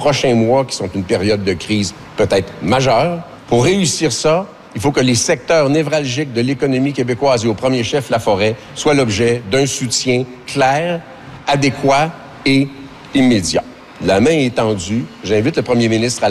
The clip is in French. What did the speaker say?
prochains mois qui sont une période de crise peut-être majeure. Pour réussir ça, il faut que les secteurs névralgiques de l'économie québécoise et au premier chef la forêt soient l'objet d'un soutien clair, adéquat et immédiat. La main est tendue. J'invite le premier ministre à